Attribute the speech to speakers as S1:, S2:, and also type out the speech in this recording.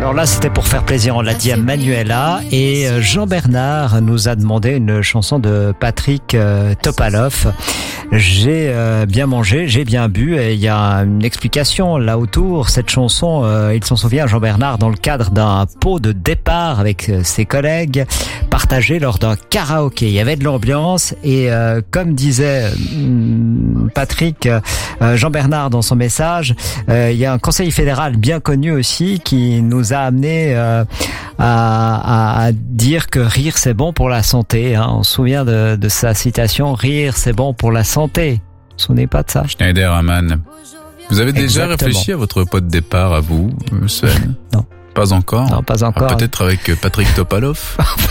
S1: Alors là, c'était pour faire plaisir, on l'a dit à Manuela. Et Jean-Bernard nous a demandé une chanson de Patrick Topalov. J'ai bien mangé, j'ai bien bu, et il y a une explication là autour. Cette chanson, il s'en souvient, Jean-Bernard, dans le cadre d'un pot de départ avec ses collègues, partagé lors d'un karaoké. Il y avait de l'ambiance et comme disait Patrick, Jean-Bernard dans son message, il y a un conseil fédéral bien connu aussi qui nous a amené à dire que rire c'est bon pour la santé. Hein. On se souvient de sa citation, rire c'est bon pour la santé. Vous vous souvenez pas de ça?
S2: Schneider Hamann. Vous avez déjà
S1: Exactement.
S2: réfléchi à votre pot de départ à vous, Sven?
S1: Non.
S2: Pas encore?
S1: Non, pas encore.
S2: Peut-être avec Patrick Topalov?